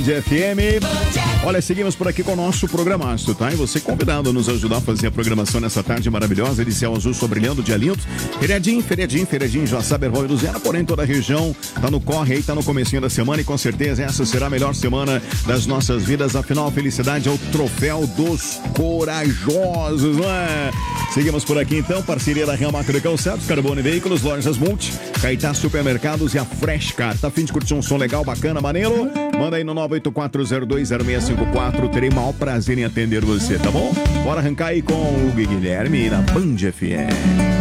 FM. Olha, seguimos por aqui com o nosso programaço, tá? E você convidado a nos ajudar a fazer a programação nessa tarde maravilhosa de céu azul sobrilhando de aliento. Feriadinho, já sabe, Erval e Luziana, porém toda a região tá no corre aí, tá no comecinho da semana e com certeza essa será a melhor semana das nossas vidas. Afinal, a felicidade é o troféu dos corajosos, não é? Seguimos por aqui então, parceria da Real Macro de Calçados, Carbono e Veículos, Lojas Multi, Caetá Supermercados e a Fresh Car. Tá a fim de curtir um som legal, bacana, maneiro? Manda aí no 984020654, terei maior prazer em atender você, tá bom? Bora arrancar aí com o Guilherme na Band FM.